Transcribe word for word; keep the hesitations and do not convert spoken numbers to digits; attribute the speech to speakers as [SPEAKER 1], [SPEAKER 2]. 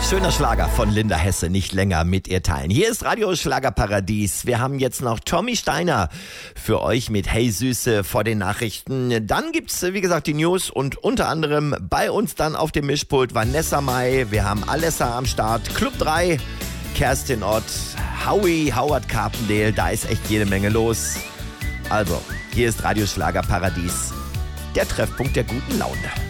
[SPEAKER 1] schöner Schlager von Linda Hesse, nicht länger mit ihr teilen. Hier ist Radio Schlagerparadies. Wir haben jetzt noch Tommy Steiner für euch mit Hey Süße vor den Nachrichten. Dann gibt's, wie gesagt, die News und unter anderem bei uns dann auf dem Mischpult Vanessa Mai. Wir haben Alessa am Start, Club drei, Kerstin Ott, Howie, Howard Carpendale. Da ist echt jede Menge los. Also, hier ist Radio Schlagerparadies, der Treffpunkt der guten Laune.